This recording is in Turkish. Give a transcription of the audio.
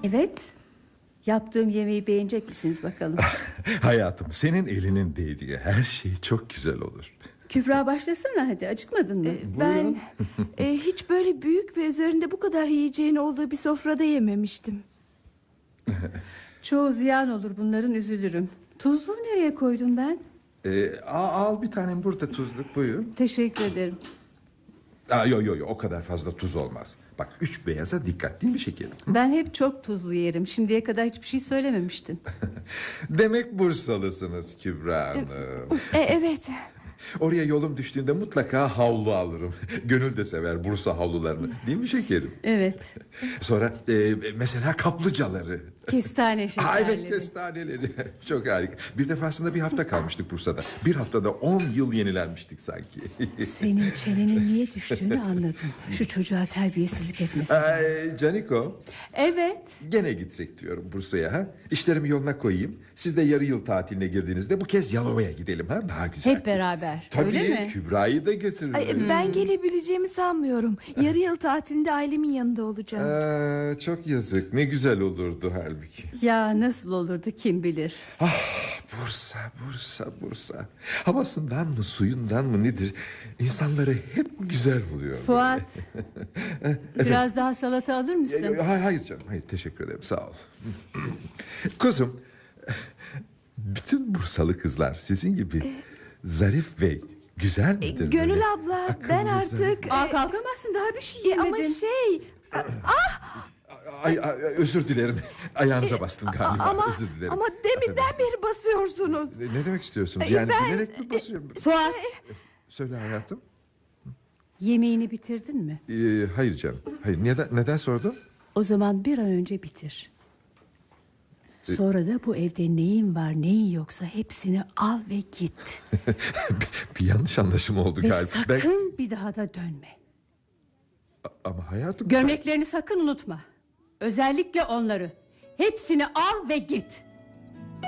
Evet. Yaptığım yemeği beğenecek misiniz bakalım? Hayatım, senin elinin değdiği her şey çok güzel olur. Kübra başlasana hadi, acıkmadın mı? Ben hiç böyle büyük ve üzerinde bu kadar yiyeceğin olduğu bir sofrada yememiştim. Çoğu ziyan olur, bunların üzülürüm. Tuzluğu nereye koydum ben? Al bir tanem burada tuzluk, buyur. Teşekkür ederim. Yok o kadar fazla tuz olmaz. Bak 3 beyaza dikkat, değil mi şekerim? Ben hep çok tuzlu yerim. Şimdiye kadar hiçbir şey söylememiştin. Demek Bursalısınız Kübra Hanım. Evet. Oraya yolum düştüğünde mutlaka havlu alırım. Gönül de sever Bursa havlularını, değil mi şekerim? Evet. Sonra mesela kaplıcaları. Kestane şekerleri. Evet, kestaneleri. Çok harika. Bir defasında bir hafta kalmıştık Bursa'da. Bir haftada 10 yıl yenilenmiştik sanki. Senin çenenin niye düştüğünü anladım. Şu çocuğa terbiyesizlik etmesin. Caniko. Evet. Gene gitsek diyorum Bursa'ya. Ha? İşlerimi yoluna koyayım. Siz de yarı yıl tatiline girdiğinizde bu kez Yalova'ya gidelim. Ha? Daha güzel. Hep beraber. Tabii, öyle mi? Kübra'yı da götürürüz. Ben gelebileceğimi sanmıyorum. Yarı yıl tatilinde ailemin yanında olacağım. Çok yazık. Ne güzel olurdu halbuki. Ya nasıl olurdu kim bilir. Bursa. Havasından mı, suyundan mı nedir? İnsanları hep güzel buluyor. Fuat. Biraz daha salata alır mısın? Hayır canım, hayır, teşekkür ederim, sağ ol. Kuzum, bütün Bursalı kızlar sizin gibi zarif ve güzel midir? Gönül böyle? abla, Akıllı, ben zarif. artık... Kalkamazsın, daha bir şey yemedin. Ama Ay, özür dilerim. Ayağınıza bastım galiba. Özür dilerim. Ama deminden beri basıyorsunuz. Ne demek istiyorsunuz? Yani bilerek mi basıyorum? Fuat. Söyle hayatım. Yemeğini bitirdin mi? Hayır canım. Hayır. Neden sordun? O zaman bir an önce bitir. Sonra da bu evde neyin var neyin yoksa hepsini al ve git. Bir yanlış anlaşılma oldu Ve galiba. sakın bir daha da dönme. Ama hayatım... Gömleklerini sakın unutma. Özellikle onları. Hepsini al ve git.